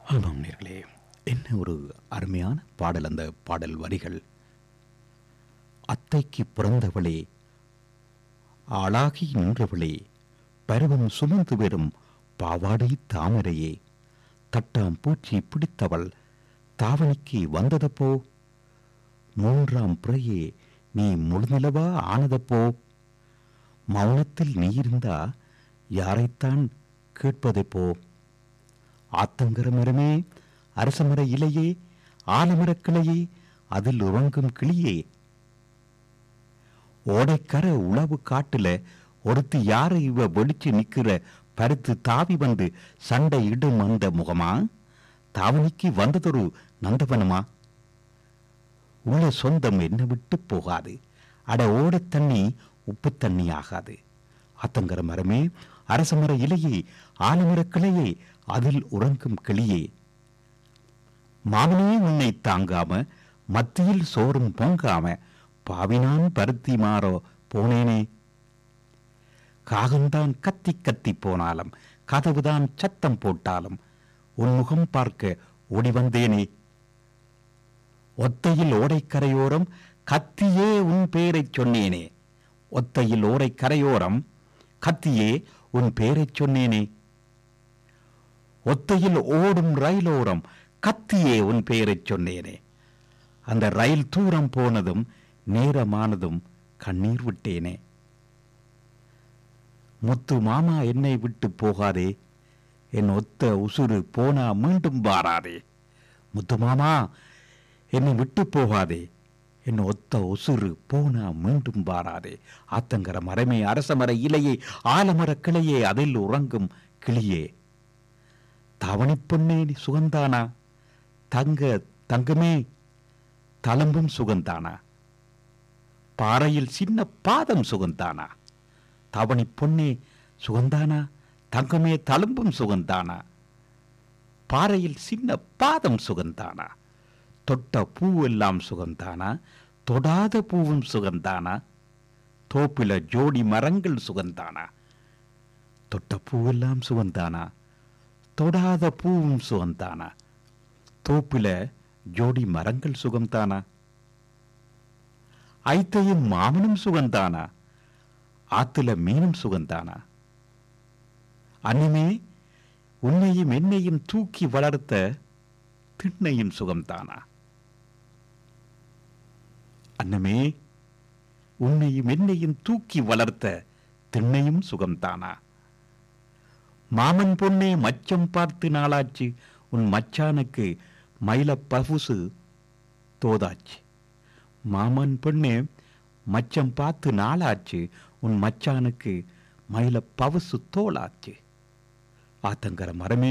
ஆமாம் நேர்களே, என்ன ஒரு அருமையான பாடல்! அந்த பாடல் வரிகள், அத்தைக்கு பிறந்தவளே, ஆளாகி நின்றவளே, பருவம் சுமந்து வரும் பாவாடை தாமரையே, தட்டாம் பூச்சி பிடித்தவள் தாவணிக்கு வந்ததப்போ, மூன்றாம் பிறையே நீ முழுநிலவா ஆனதப்போ, மௌனத்தில் நீ இருந்தா யாரைத்தான் கேட்பதப்போ, ஆத்தங்கர மரமே, அரசமர இலையே, ஆலமரக் கிளையே, அதில் உறங்கும் கிளியே, ஓடைக்கர உளவு காட்டுல ஒருத்தி யாரு இவ வெடிச்சு நிக்கிற பருத்து தாவி வந்து சண்டை இடும் அந்த முகமா, தாவணிக்கு வந்ததொரு நந்தவனமா, உள்ள சொந்தம் என்ன விட்டு போகாது, அட ஓட தண்ணி உப்பு தண்ணி ஆகாது, ஆத்தங்கர மரமே, அரசமர இலையே, ஆலமரக் கிளையே, அதில் உறங்கும் கிளியே, மாமனே உன்னை தாங்காம மத்தியில் சோறும் பொங்காம பாவினான் பருத்தி மாறோ போனேனே, காகம்தான் கத்தி கத்தி போனாலும் கதவுதான் சத்தம் போட்டாலும் உன் முகம் பார்க்க ஓடி வந்தேனே, ஒத்தையில் ஓடைக்கரையோரம் கத்தியே உன் பேரைச் சொன்னேனே, ஒத்தையில் ஓடைக்கரையோரம் கத்தியே உன் பேரைச் சொன்னேனே, ஒத்தையில் ஓடும் ரயிலோரம் கத்தியே உன் பெயரைச் சொன்னேனே, அந்த ரயில் தூரம் போனதும் நேரமானதும் கண்ணீர் விட்டேனே, முத்து மாமா என்னை விட்டு போகாதே, என் ஒத்த உசுறு போனா மீண்டும் வாராதே, முத்து மாமா என்னை விட்டு போகாதே, என் ஒத்த உசுறு போனா மீண்டும் வாராதே, ஆத்தங்கர மரமே, அரசமர இலையே, ஆலமர கிளையே, அதில் உறங்கும் கிளியே, தாவணி பொன்னே சுகந்தானா, தங்கமே தளம்பும் சுகந்தானா, பாறையில் சின்ன பாதம் சுகந்தானா, தாவணி பொன்னே சுகந்தானா, தங்கமே தளம்பும் சுகந்தானா, பாறையில் சின்ன பாதம் சுகந்தானா, தொட்ட பூவெல்லாம் சுகந்தானா, தொடாத பூவும் சுகந்தானா, தோப்பில ஜோடி மரங்கள் சுகந்தானா, தொட்ட பூவெல்லாம் சுகந்தானா, தொடாத பூவும் சுகந்தானா, தோப்பில ஜோடி மரங்கள் சுகம்தானா, ஐத்தையும் மாமனும் சுகந்தானா, ஆத்துல மீனும் சுகந்தானா, அன்னிமே உன்னையும் என்னையும் தூக்கி வளர்த்த திண்ணையும் சுகம்தானா, அன்னமே உன்னையும் என்னையும் தூக்கி வளர்த்த திண்ணையும் சுகம்தானா, மாமன் பொண்ணே மச்சம் பார்த்து நாளாச்சு, உன் மச்சானுக்கு மயில பவுசு தோதாச்சு, மாமன் பொண்ணே மச்சம் பார்த்து நாளாச்சு, உன் மச்சானுக்கு மயில பவுசு தோளாச்சு, ஆத்தங்கர மரமே,